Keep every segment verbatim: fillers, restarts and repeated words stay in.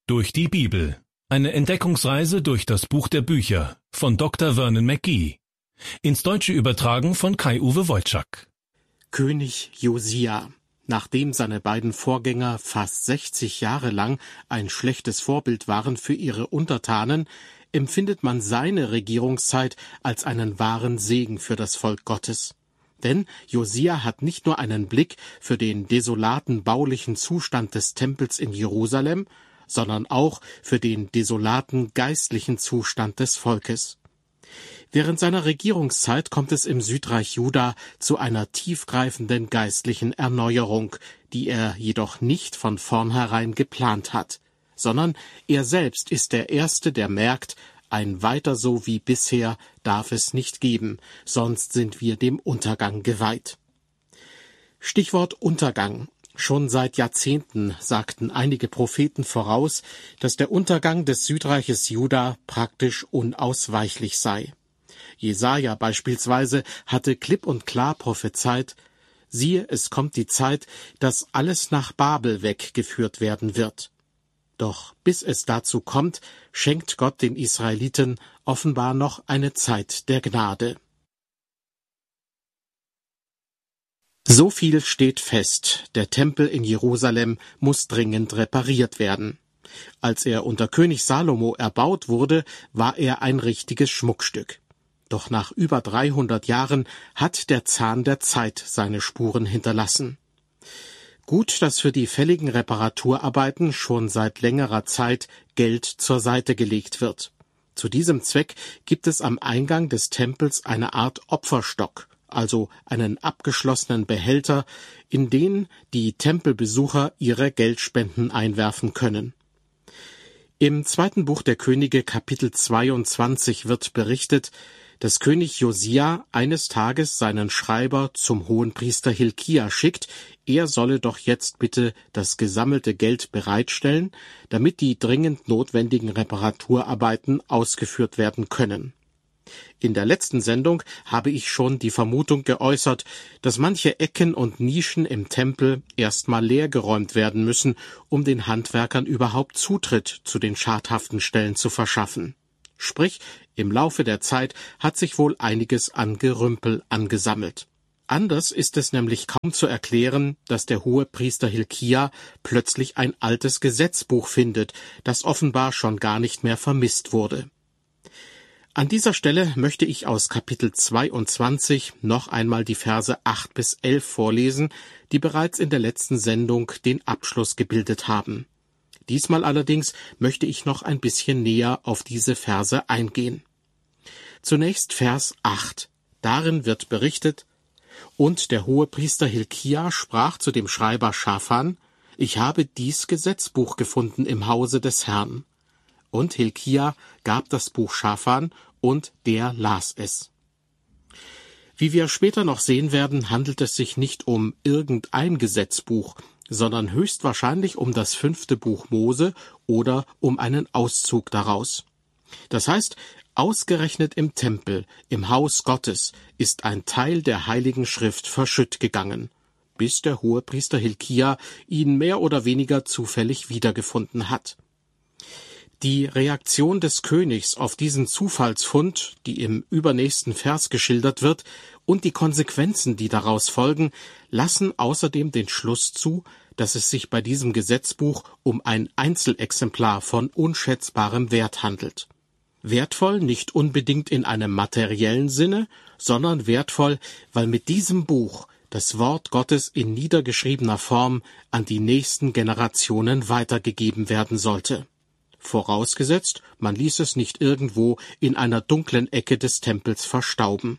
Durch die Bibel. Eine Entdeckungsreise durch das Buch der Bücher von Doktor Vernon McGee. Ins Deutsche übertragen von Kai-Uwe Wojczak. König Josia. Nachdem seine beiden Vorgänger fast sechzig Jahre lang ein schlechtes Vorbild waren für ihre Untertanen, empfindet man seine Regierungszeit als einen wahren Segen für das Volk Gottes. Denn Josia hat nicht nur einen Blick für den desolaten baulichen Zustand des Tempels in Jerusalem, sondern auch für den desolaten geistlichen Zustand des Volkes. Während seiner Regierungszeit kommt es im Südreich Juda zu einer tiefgreifenden geistlichen Erneuerung, die er jedoch nicht von vornherein geplant hat, sondern er selbst ist der Erste, der merkt, ein Weiter so wie bisher darf es nicht geben, sonst sind wir dem Untergang geweiht. Stichwort Untergang. Schon seit Jahrzehnten sagten einige Propheten voraus, dass der Untergang des Südreiches Juda praktisch unausweichlich sei. Jesaja beispielsweise hatte klipp und klar prophezeit: Siehe, es kommt die Zeit, dass alles nach Babel weggeführt werden wird. Doch bis es dazu kommt, schenkt Gott den Israeliten offenbar noch eine Zeit der Gnade. So viel steht fest, der Tempel in Jerusalem muss dringend repariert werden. Als er unter König Salomo erbaut wurde, war er ein richtiges Schmuckstück. Doch nach über dreihundert Jahren hat der Zahn der Zeit seine Spuren hinterlassen. Gut, dass für die fälligen Reparaturarbeiten schon seit längerer Zeit Geld zur Seite gelegt wird. Zu diesem Zweck gibt es am Eingang des Tempels eine Art Opferstock, also einen abgeschlossenen Behälter, in den die Tempelbesucher ihre Geldspenden einwerfen können. Im zweiten Buch der Könige, Kapitel zweiundzwanzig, wird berichtet, dass König Josia eines Tages seinen Schreiber zum Hohenpriester Hilkia schickt, er solle doch jetzt bitte das gesammelte Geld bereitstellen, damit die dringend notwendigen Reparaturarbeiten ausgeführt werden können. In der letzten Sendung habe ich schon die Vermutung geäußert, dass manche Ecken und Nischen im Tempel erstmal leergeräumt werden müssen, um den Handwerkern überhaupt Zutritt zu den schadhaften Stellen zu verschaffen. Sprich, im Laufe der Zeit hat sich wohl einiges an Gerümpel angesammelt. Anders ist es nämlich kaum zu erklären, dass der Hohepriester Hilkia plötzlich ein altes Gesetzbuch findet, das offenbar schon gar nicht mehr vermisst wurde. An dieser Stelle möchte ich aus Kapitel zweiundzwanzig noch einmal die Verse acht bis elf vorlesen, die bereits in der letzten Sendung den Abschluss gebildet haben. Diesmal allerdings möchte ich noch ein bisschen näher auf diese Verse eingehen. Zunächst Vers acht. Darin wird berichtet: Und der Hohepriester Hilkia sprach zu dem Schreiber Schafan: Ich habe dies Gesetzbuch gefunden im Hause des Herrn. Und Hilkia gab das Buch Schafan, und der las es. Wie wir später noch sehen werden, handelt es sich nicht um irgendein Gesetzbuch, sondern höchstwahrscheinlich um das fünfte Buch Mose oder um einen Auszug daraus. Das heißt, ausgerechnet im Tempel, im Haus Gottes, ist ein Teil der Heiligen Schrift verschütt gegangen, bis der Hohepriester Hilkia ihn mehr oder weniger zufällig wiedergefunden hat. Die Reaktion des Königs auf diesen Zufallsfund, die im übernächsten Vers geschildert wird, und die Konsequenzen, die daraus folgen, lassen außerdem den Schluss zu, dass es sich bei diesem Gesetzbuch um ein Einzelexemplar von unschätzbarem Wert handelt. Wertvoll nicht unbedingt in einem materiellen Sinne, sondern wertvoll, weil mit diesem Buch das Wort Gottes in niedergeschriebener Form an die nächsten Generationen weitergegeben werden sollte. Vorausgesetzt, man ließ es nicht irgendwo in einer dunklen Ecke des Tempels verstauben.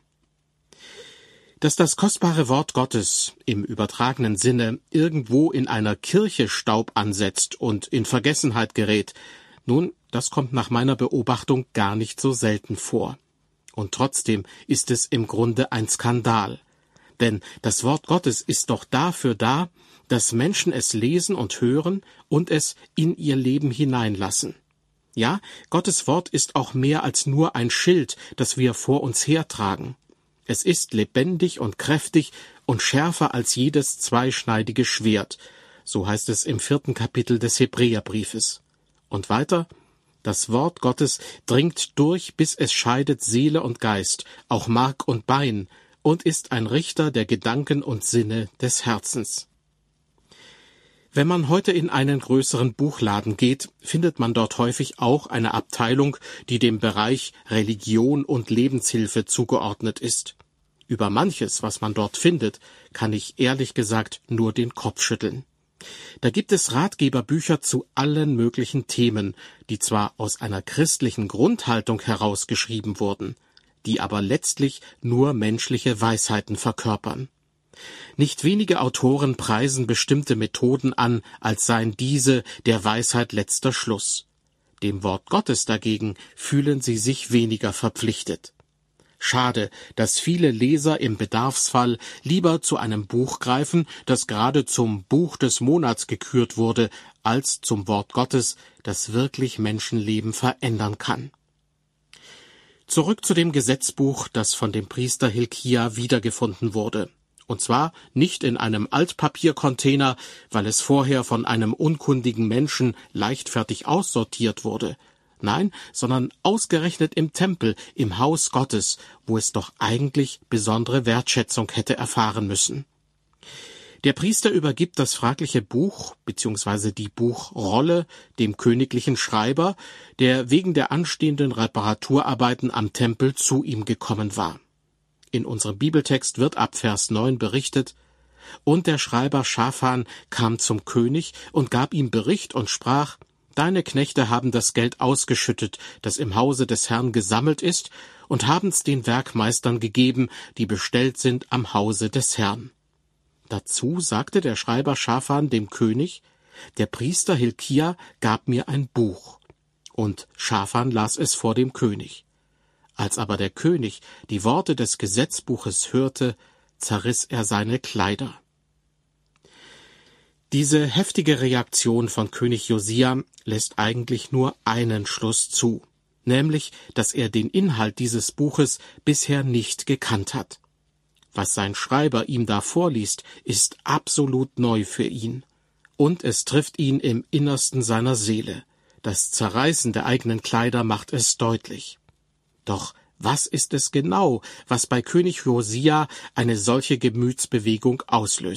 Dass das kostbare Wort Gottes im übertragenen Sinne irgendwo in einer Kirche Staub ansetzt und in Vergessenheit gerät, nun, das kommt nach meiner Beobachtung gar nicht so selten vor. Und trotzdem ist es im Grunde ein Skandal. Denn das Wort Gottes ist doch dafür da, dass Menschen es lesen und hören und es in ihr Leben hineinlassen. Ja, Gottes Wort ist auch mehr als nur ein Schild, das wir vor uns hertragen. Es ist lebendig und kräftig und schärfer als jedes zweischneidige Schwert, so heißt es im vierten Kapitel des Hebräerbriefes. Und weiter: Das Wort Gottes dringt durch, bis es scheidet Seele und Geist, auch Mark und Bein, und ist ein Richter der Gedanken und Sinne des Herzens. Wenn man heute in einen größeren Buchladen geht, findet man dort häufig auch eine Abteilung, die dem Bereich Religion und Lebenshilfe zugeordnet ist. Über manches, was man dort findet, kann ich ehrlich gesagt nur den Kopf schütteln. Da gibt es Ratgeberbücher zu allen möglichen Themen, die zwar aus einer christlichen Grundhaltung herausgeschrieben wurden, die aber letztlich nur menschliche Weisheiten verkörpern. Nicht wenige Autoren preisen bestimmte Methoden an, als seien diese der Weisheit letzter Schluss. Dem Wort Gottes dagegen fühlen sie sich weniger verpflichtet. Schade, dass viele Leser im Bedarfsfall lieber zu einem Buch greifen, das gerade zum Buch des Monats gekürt wurde, als zum Wort Gottes, das wirklich Menschenleben verändern kann. Zurück zu dem Gesetzbuch, das von dem Priester Hilkia wiedergefunden wurde. Und zwar nicht in einem Altpapiercontainer, weil es vorher von einem unkundigen Menschen leichtfertig aussortiert wurde. Nein, sondern ausgerechnet im Tempel, im Haus Gottes, wo es doch eigentlich besondere Wertschätzung hätte erfahren müssen. Der Priester übergibt das fragliche Buch bzw. die Buchrolle dem königlichen Schreiber, der wegen der anstehenden Reparaturarbeiten am Tempel zu ihm gekommen war. In unserem Bibeltext wird ab Vers neun berichtet: Und der Schreiber Schafan kam zum König und gab ihm Bericht und sprach: Deine Knechte haben das Geld ausgeschüttet, das im Hause des Herrn gesammelt ist, und haben's den Werkmeistern gegeben, die bestellt sind am Hause des Herrn. Dazu sagte der Schreiber Schafan dem König: Der Priester Hilkia gab mir ein Buch. Und Schafan las es vor dem König. Als aber der König die Worte des Gesetzbuches hörte, zerriss er seine Kleider. Diese heftige Reaktion von König Josia lässt eigentlich nur einen Schluss zu, nämlich, dass er den Inhalt dieses Buches bisher nicht gekannt hat. Was sein Schreiber ihm da vorliest, ist absolut neu für ihn. Und es trifft ihn im Innersten seiner Seele. Das Zerreißen der eigenen Kleider macht es deutlich. Doch was ist es genau, was bei König Josia eine solche Gemütsbewegung auslöst?